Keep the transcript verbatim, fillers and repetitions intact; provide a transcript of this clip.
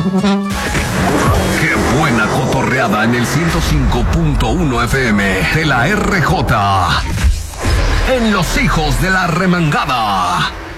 Qué buena cotorreada en el ciento cinco punto uno F M de la R J. En Los Hijos de la Remangada.